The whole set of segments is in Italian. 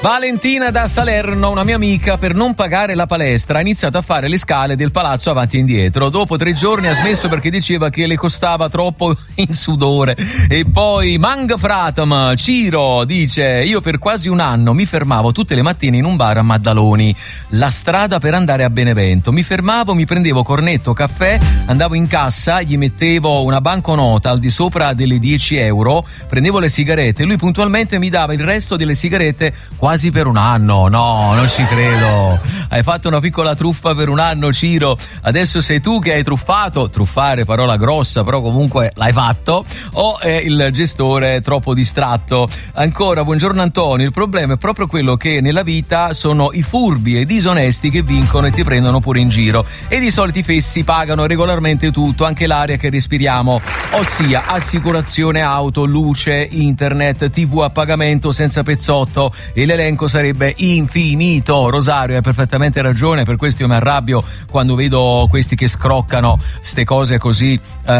Valentina da Salerno, una mia amica, per non pagare la palestra ha iniziato a fare le scale del palazzo avanti e indietro. Dopo 3 giorni ha smesso perché diceva che le costava troppo in sudore. E poi Mang Fratam Ciro dice: io per quasi un anno mi fermavo tutte le mattine in un bar a Maddaloni, la strada per andare a Benevento. Mi fermavo, mi prendevo cornetto, caffè, andavo in cassa, gli mettevo una banconota al di sopra delle 10 euro, prendevo le sigarette e lui puntualmente mi dava il resto delle sigarette quasi per un anno. No, non ci credo. Hai fatto una piccola truffa per un anno, Ciro. Adesso sei tu che hai truffato. Truffare, parola grossa, però comunque l'hai fatto. O è il gestore troppo distratto? Ancora, buongiorno Antonio. Il problema è proprio quello che nella vita sono i furbi e disonesti che vincono e ti prendono pure in giro. Ed i soliti fessi pagano regolarmente tutto, anche l'aria che respiriamo. Ossia assicurazione auto, luce, internet, TV a pagamento senza pezzotto, e l'elenco sarebbe infinito. Rosario, hai perfettamente ragione, per questo io mi arrabbio quando vedo questi che scroccano ste cose così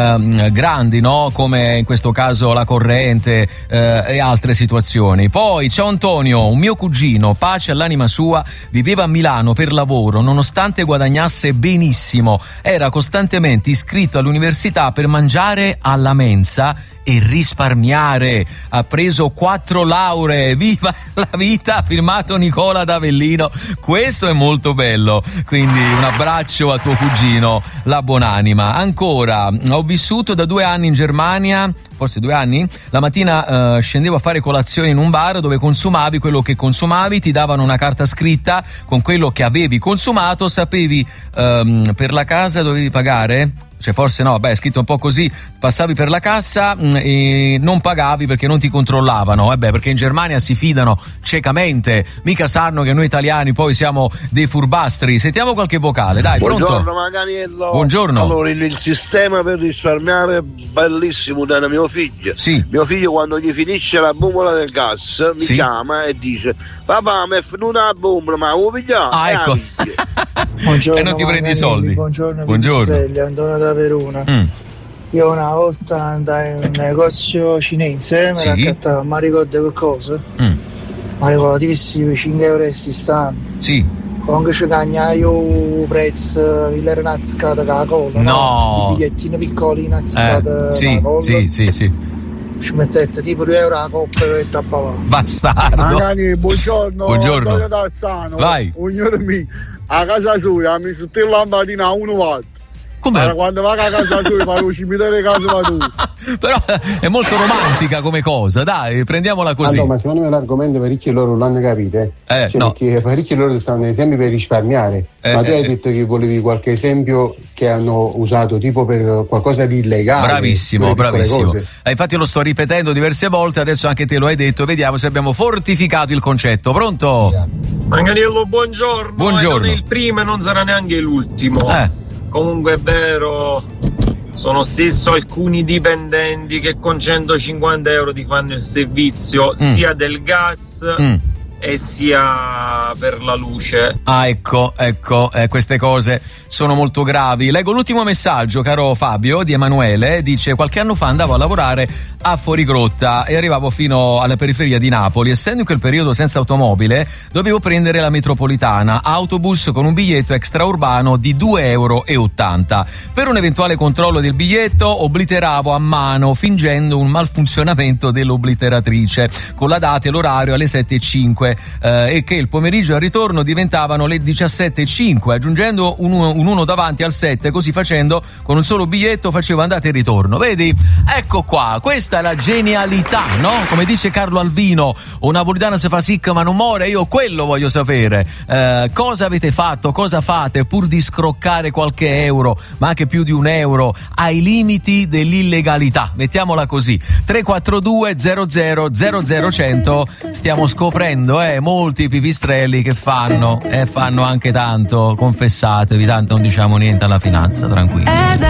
grandi, no? Come in questo caso la corrente e altre situazioni. Poi ciao Antonio, un mio cugino, pace all'anima sua, viveva a Milano per lavoro, nonostante guadagnasse benissimo, era costantemente iscritto all'università per mangiare alla mensa e risparmiare. Ha preso 4 lauree, viva la vita, firmato Nicola d'Avellino. Questo è molto bello, quindi un abbraccio a tuo cugino, la buonanima. Ancora, ho vissuto da 2 anni in Germania, forse 2 anni. La mattina scendevo a fare colazione in un bar dove consumavi quello che consumavi, ti davano una carta scritta con quello che avevi consumato, sapevi per la casa dovevi pagare, cioè forse no, è scritto un po' così, passavi per la cassa e non pagavi perché non ti controllavano, perché in Germania si fidano ciecamente, mica sanno che noi italiani poi siamo dei furbastri. Sentiamo qualche vocale, dai. Buongiorno, pronto? Maganiello. Buongiorno. Allora, il sistema per risparmiare è bellissimo da mio figlio. Sì. Mio figlio quando gli finisce la bombola del gas mi chiama e dice: papà, mi è finita la bombola, ma la pigliare? Ecco. Buongiorno, e non ti prendi i soldi. Buongiorno. Buongiorno. Da Verona. Io una volta andai in un negozio cinese, mi raccattavo, ma ricordo che cosa? Ma ricordo diversi 5 euro e 60. Sì. Comunque ci cagnaio prezzo, il nazzicata con la colla. No. I bigliettini piccoli nazzicata con la colla. Sì. Ci mettete tipo 2 euro a coppa e tappava. Bastardo. Magari, buongiorno. Buongiorno. D'Alzano. Vai. Ognuno mio a casa sua mi su te lampadina a 1 watt. Come? Quando va a casa sua fa cimitero casa va tu. Però è molto romantica come cosa, dai, prendiamola così. No, ma secondo me l'argomento parecchi loro l'hanno capito, no. Perché parecchi loro stavano esempi per risparmiare, ma tu hai detto che volevi qualche esempio che hanno usato tipo per qualcosa di illegale. Bravissimo. Infatti lo sto ripetendo diverse volte, adesso anche te lo hai detto, vediamo se abbiamo fortificato il concetto. Pronto? Manganiello, buongiorno. Non è il primo e non sarà neanche l'ultimo. Comunque è vero, sono stesso alcuni dipendenti che con 150 euro ti fanno il servizio sia del gas e sia per la luce. Ecco, queste cose sono molto gravi. Leggo l'ultimo messaggio, caro Fabio, di Emanuele. Dice: qualche anno fa andavo a lavorare a Fuorigrotta e arrivavo fino alla periferia di Napoli. Essendo in quel periodo senza automobile, dovevo prendere la metropolitana, autobus con un biglietto extraurbano di 2,80 euro. Per un eventuale controllo del biglietto obliteravo a mano fingendo un malfunzionamento dell'obliteratrice con la data e l'orario alle 7:05 e che il pomeriggio al ritorno diventavano le 17:05, aggiungendo un 1 davanti al 7, così facendo con un solo biglietto facevo andata e ritorno. Vedi? Ecco qua, questa è la genialità, no? Come dice Carlo Alvino, una napolitana se fa sic ma non muore. Io quello voglio sapere, cosa avete fatto, cosa fate pur di scroccare qualche euro, ma anche più di 1 euro, ai limiti dell'illegalità, mettiamola così. 342 00 100. Stiamo scoprendo molti pipistrelli che fanno anche tanto, confessatevi, tanto non diciamo niente alla finanza, tranquilli.